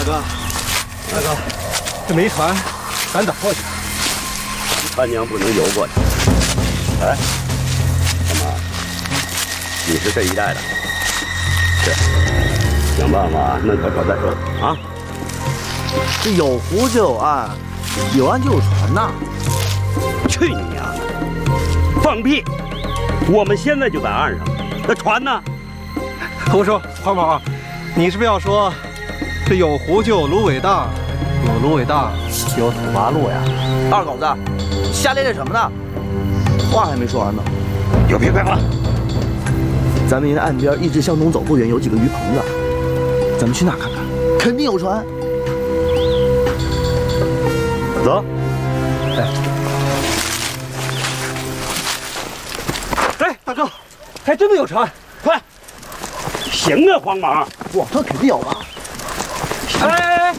大哥，这没船，咱咋过去？ 船娘不能游过去。哎，大妈，你是这一带的？是，想办法弄条船再收啊。 这有湖就有岸，有岸就有船呐。 去你娘的！放屁！我们现在就在岸上，那船呢？ 胡说，黄毛，你是不是要说，这有湖就有芦苇荡，有芦苇荡就有土八路呀？ 二狗子，瞎咧咧什么呢？话还没说完呢。 有屁快放！ 咱们沿岸边一直向东走不远，有几个鱼棚子，咱们去那看看，肯定有船。 走。 哎，大哥，还真的有船，快！ 行啊，黄毛， 我说肯定有啊。 哎，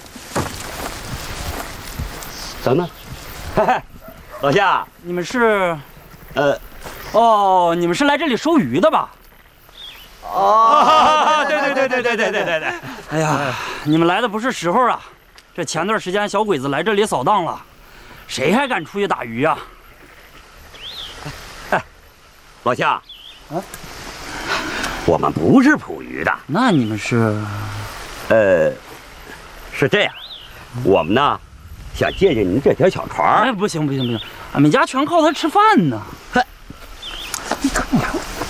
等等，嘿嘿，老夏， 你们是？ 哦， 你们是来这里收鱼的吧？ 对。 哎呀，你们来的不是时候啊！这前段时间小鬼子来这里扫荡了，谁还敢出去打鱼啊？ 哎，老夏，啊，我们不是捕鱼的。 那你们是？ 是这样，我们呢，想借借您这条小船。 哎，不行，俺们家全靠它吃饭呢。 嘿，你看你。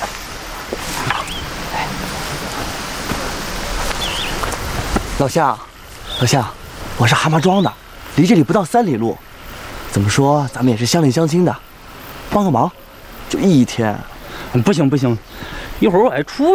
老夏，我是蛤蟆庄的，离这里不到3里路。怎么说，咱们也是乡里乡亲的，帮个忙，就1天。 不行，一会儿我还出